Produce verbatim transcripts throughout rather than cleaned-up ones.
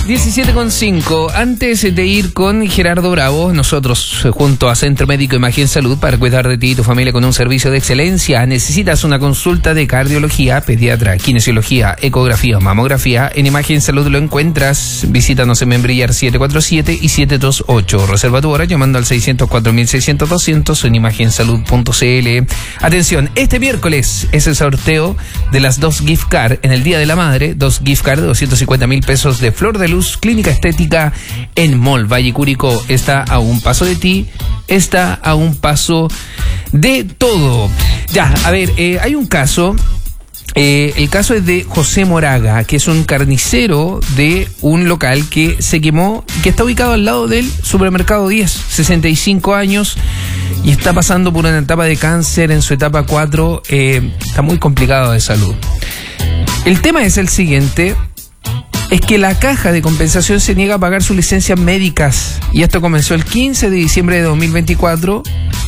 diecisiete con cinco. Antes de ir con Gerardo Bravo, nosotros junto a Centro Médico Imagen Salud, para cuidar de ti y tu familia con un servicio de excelencia. ¿Necesitas una consulta de cardiología, pediatra, kinesiología, ecografía o mamografía? En Imagen Salud lo encuentras. Visítanos en Membrillar siete cuatro siete y siete dos ocho. Reserva tu hora llamando al seiscientos cuatro mil seiscientos doscientos en imagen salud punto c l. Atención, este miércoles es el sorteo de las dos gift card en el Día de la Madre. Dos gift card de doscientos cincuenta mil pesos de Flor de Luz Clínica Estética en Mall Valle Curicó. Está a un paso de ti, está a un paso de todo. Ya, a ver, eh, hay un caso. Eh, el caso es de José Moraga, que es un carnicero de un local que se quemó, que está ubicado al lado del Supermercado diez, sesenta y cinco años, y está pasando por una etapa de cáncer en su etapa cuatro, eh, está muy complicado de salud. El tema es el siguiente, es que la Caja de Compensación se niega a pagar sus licencias médicas, y esto comenzó el quince de diciembre de dos mil veinticuatro,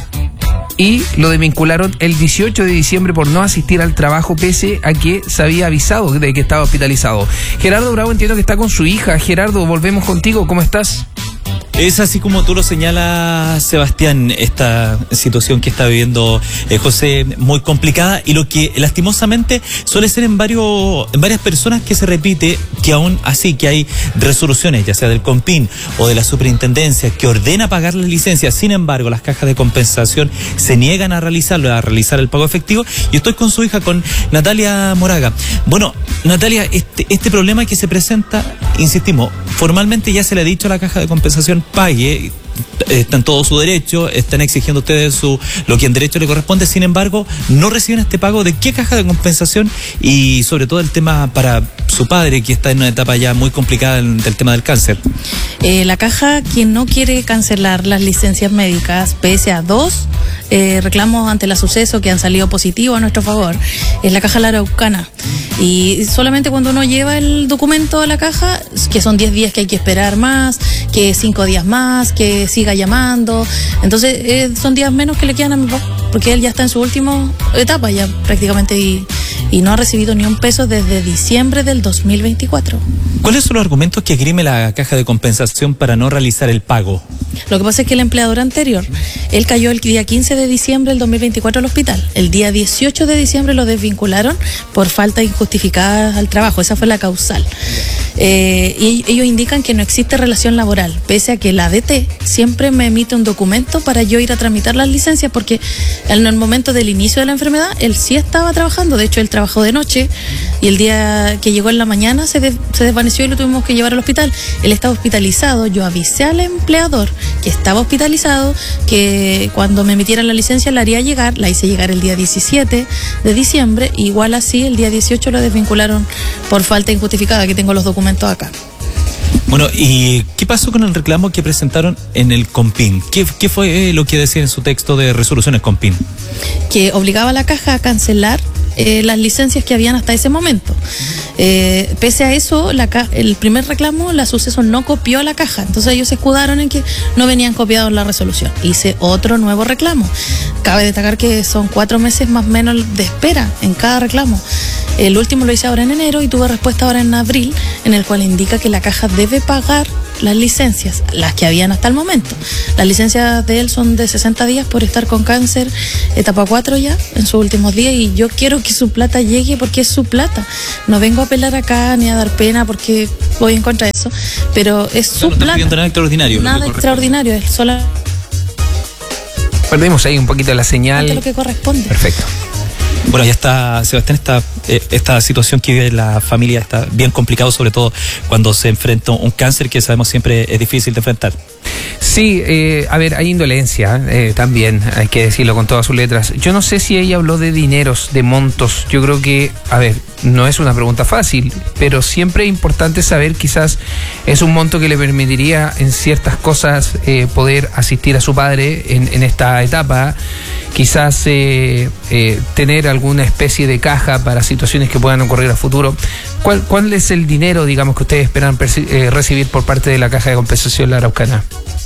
y lo desvincularon el dieciocho de diciembre por no asistir al trabajo pese a que se había avisado de que estaba hospitalizado. Gerardo Bravo, entiendo que está con su hija. Gerardo, volvemos contigo, ¿cómo estás? Es así como tú lo señalas, Sebastián, esta situación que está viviendo eh, José, muy complicada, y lo que lastimosamente suele ser en varios en varias personas que se repite, que aún así que hay resoluciones, ya sea del COMPIN o de la superintendencia, que ordena pagar las licencias. Sin embargo, las cajas de compensación se niegan a realizarlo, a realizar el pago efectivo. Y estoy con su hija, con Natalia Moraga. Bueno, Natalia, este, este problema que se presenta, insistimos, formalmente ya se le ha dicho a la Caja de Compensación pague, está en todo su derecho, están exigiendo ustedes su lo que en derecho le corresponde. Sin embargo, no reciben este pago. ¿De qué Caja de Compensación? Y sobre todo el tema para su padre, que está en una etapa ya muy complicada del tema del cáncer. Eh, la Caja, quien no quiere cancelar las licencias médicas, pese a dos eh, reclamos ante el suceso que han salido positivos a nuestro favor, es la Caja La Araucana. Y solamente cuando uno lleva el documento a la Caja, que son diez días que hay que esperar más, que cinco días más, que siga llamando, entonces eh, son días menos que le quedan a mi papá, porque él ya está en su última etapa ya prácticamente, y, y no ha recibido ni un peso desde diciembre del dos mil veinticuatro. ¿Cuáles son los argumentos que esgrime la Caja de Compensación para no realizar el pago? Lo que pasa es que el empleador anterior, él cayó el día quince de diciembre del dos mil veinticuatro al hospital. El día dieciocho de diciembre lo desvincularon por falta injustificada al trabajo. Esa fue la causal. Eh, y ellos indican que no existe relación laboral, pese a que la A D T siempre me emite un documento para yo ir a tramitar las licencias, porque en el momento del inicio de la enfermedad él sí estaba trabajando. De hecho, él trabajó de noche, y el día que llegó en la mañana se, de, se desvaneció y lo tuvimos que llevar al hospital. Él estaba hospitalizado. Yo avisé al empleador que estaba hospitalizado, que cuando me emitieran la licencia la haría llegar. La hice llegar el día diecisiete de diciembre, igual así el día dieciocho lo desvincularon por falta injustificada, que tengo los documentos acá. Bueno, ¿y qué pasó con el reclamo que presentaron en el COMPIN? ¿Qué, qué fue lo que decía en su texto de resoluciones COMPIN? Que obligaba a la Caja a cancelar eh, las licencias que habían hasta ese momento. Eh, pese a eso, la ca el primer reclamo, la Suceso no copió a la Caja, entonces ellos se escudaron en que no venían copiados en la resolución. Hice otro nuevo reclamo. Cabe destacar que son cuatro meses más o menos de espera en cada reclamo. El último lo hice ahora en enero y tuve respuesta ahora en abril, en el cual indica que la Caja debe pagar las licencias, las que habían hasta el momento. Las licencias de él son de sesenta días por estar con cáncer, etapa cuatro ya, en sus últimos días, y yo quiero que su plata llegue porque es su plata. No vengo a apelar acá ni a dar pena porque voy en contra de eso, pero es su no plata. No nada extraordinario. Nada extraordinario, es solo... Perdimos ahí un poquito la señal. Lo que corresponde. Perfecto. Bueno, ya está, Sebastián, esta, eh, esta situación que vive la familia está bien complicado, sobre todo cuando se enfrenta un cáncer que sabemos siempre es difícil de enfrentar. Sí, eh, a ver, hay indolencia eh, también, hay que decirlo con todas sus letras. Yo no sé si ella habló de dineros, de montos. Yo creo que, a ver, no es una pregunta fácil, pero siempre es importante saber, quizás es un monto que le permitiría en ciertas cosas eh, poder asistir a su padre en, en esta etapa, quizás eh, eh, tener alguna especie de caja para situaciones que puedan ocurrir a futuro. ¿Cuál, cuál es el dinero, digamos, que ustedes esperan eh, recibir por parte de la Caja de Compensación La Araucana?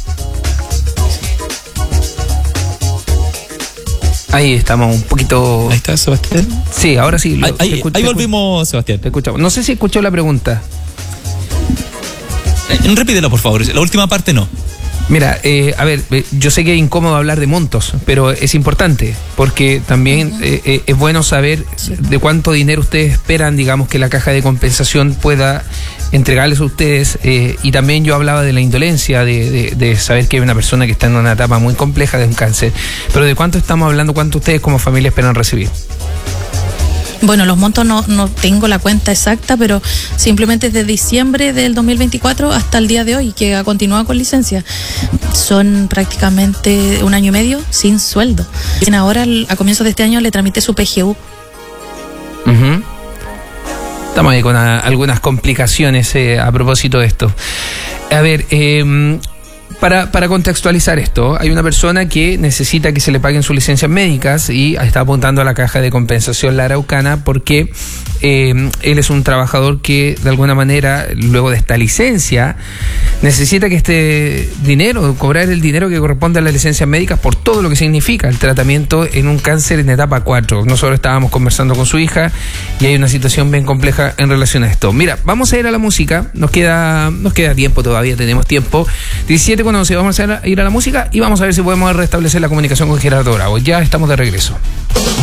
Ahí estamos un poquito... Ahí está, Sebastián. Sí, ahora sí. Lo, ahí, ahí, ahí volvimos, Sebastián. Te escuchamos. No sé si escuchó la pregunta. Repítela, por favor. La última parte no. Mira, eh, a ver, eh, yo sé que es incómodo hablar de montos, pero es importante porque también uh-huh. eh, eh, es bueno saber sí. de cuánto dinero ustedes esperan, digamos, que la caja de compensación pueda entregarles a ustedes. Eh, y también yo hablaba de la indolencia, de, de, de saber que hay una persona que está en una etapa muy compleja de un cáncer. Pero ¿de cuánto estamos hablando? ¿Cuánto ustedes como familia esperan recibir? Bueno, los montos no, no tengo la cuenta exacta, pero simplemente desde diciembre del dos mil veinticuatro hasta el día de hoy, que ha continuado con licencia, son prácticamente un año y medio sin sueldo. Y ahora, a comienzos de este año, le tramité su P G U. Uh-huh. Estamos ahí con a, algunas complicaciones eh, a propósito de esto. A ver, eh... Para, para contextualizar esto, hay una persona que necesita que se le paguen sus licencias médicas y está apuntando a la caja de compensación La Araucana porque eh, él es un trabajador que de alguna manera, luego de esta licencia, necesita que este dinero, cobrar el dinero que corresponde a las licencias médicas por todo lo que significa el tratamiento en un cáncer en etapa cuatro. Nosotros estábamos conversando con su hija y hay una situación bien compleja en relación a esto. Mira, vamos a ir a la música, nos queda, nos queda tiempo todavía, tenemos tiempo. diecisiete con once, vamos a ir a la música y vamos a ver si podemos restablecer la comunicación con Gerardo Bravo. Ya estamos de regreso.